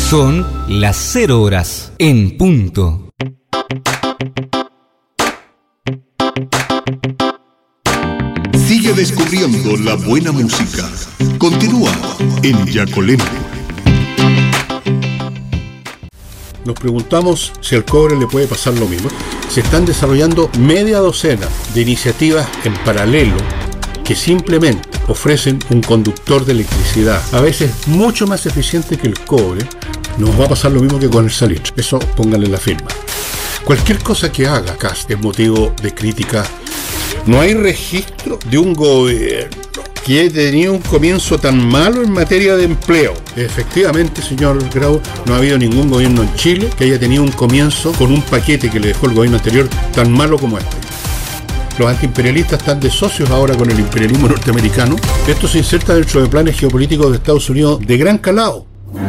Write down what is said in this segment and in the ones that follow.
Son las 0 horas en punto. Sigue descubriendo la buena música. Continúa en Yacolemo. Nos preguntamos si al cobre le puede pasar lo mismo. Se están desarrollando media docena de iniciativas en paralelo que simplemente ofrecen un conductor de electricidad, a veces mucho más eficiente que el cobre. Nos va a pasar lo mismo que con el salitre. Eso pónganle la firma. Cualquier cosa que haga Kast es motivo de crítica. No hay registro de un gobierno que haya tenido un comienzo tan malo en materia de empleo. Efectivamente, señor Grau, no ha habido ningún gobierno en Chile que haya tenido un comienzo con un paquete que le dejó el gobierno anterior tan malo como este. Los antiimperialistas están de socios ahora con el imperialismo norteamericano. Esto se inserta dentro de planes geopolíticos de Estados Unidos de gran calado.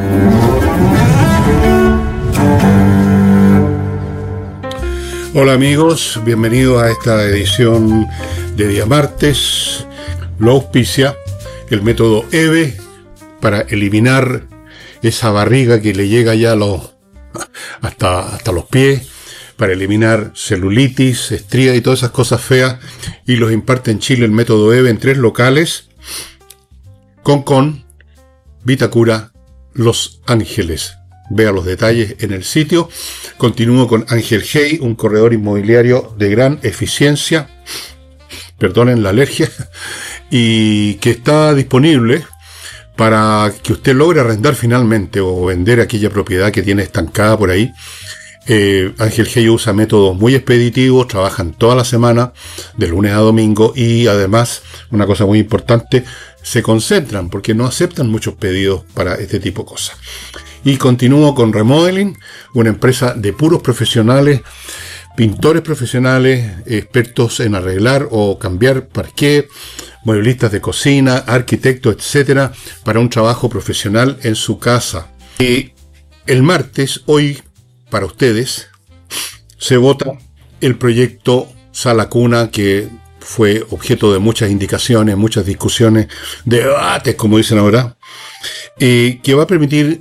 Hola amigos, bienvenidos a esta edición de día martes. Lo auspicia el método EVE para eliminar esa barriga que le llega ya hasta los pies, para eliminar celulitis, estrías y todas esas cosas feas, y los imparte en Chile el método EVE en 3 locales: Concón, Vitacura, Los Ángeles. Vea los detalles en el sitio. Continúo con Ángel Hey, un corredor inmobiliario de gran eficiencia, perdonen la alergia, y que está disponible para que usted logre arrendar finalmente o vender aquella propiedad que tiene estancada por ahí. Ángel Hey usa métodos muy expeditivos, trabajan toda la semana, de lunes a domingo, y además, una cosa muy importante, se concentran porque no aceptan muchos pedidos para este tipo de cosas. Y continúo con Remodeling, una empresa de puros profesionales, pintores profesionales, expertos en arreglar o cambiar parqué, mueblistas de cocina, arquitectos, etcétera, para un trabajo profesional en su casa. Y el martes, hoy, para ustedes, se vota el proyecto Sala Cuna, que fue objeto de muchas indicaciones, muchas discusiones, debates, como dicen ahora, que va a permitir,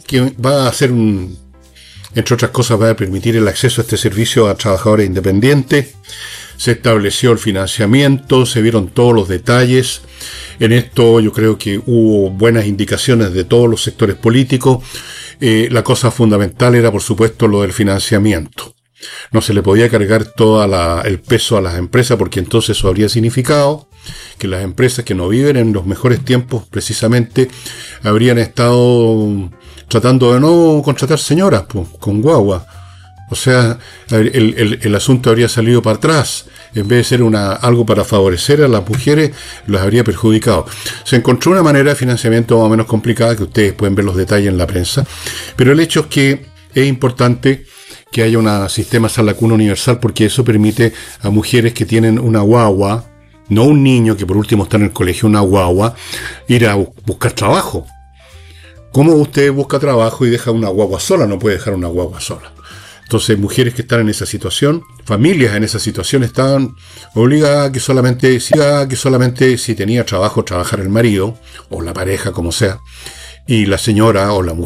entre otras cosas, va a permitir el acceso a este servicio a trabajadores independientes. Se estableció el financiamiento, se vieron todos los detalles. En esto yo creo que hubo buenas indicaciones de todos los sectores políticos. La cosa fundamental era, por supuesto, lo del financiamiento. No se le podía cargar todo el peso a las empresas, porque entonces eso habría significado que las empresas que no viven en los mejores tiempos, precisamente, habrían estado tratando de no contratar señoras con guagua. O sea, el asunto habría salido para atrás. En vez de ser algo para favorecer a las mujeres, las habría perjudicado. Se encontró una manera de financiamiento más o menos complicada, que ustedes pueden ver los detalles en la prensa. Pero el hecho es que es importante que haya un sistema Sala Cuna universal, porque eso permite a mujeres que tienen una guagua, no un niño que por último está en el colegio, una guagua, ir a buscar trabajo. ¿Cómo usted busca trabajo y deja una guagua sola? No puede dejar una guagua sola. Entonces, mujeres que están en esa situación, familias en esa situación, están obligadas a que solamente si tenía trabajo, trabajar el marido, o la pareja, como sea, y la señora o la mujer